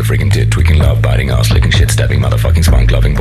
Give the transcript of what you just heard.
freaking tit, tweaking love, biting ass, licking shit, stabbing, motherfucking spunk, loving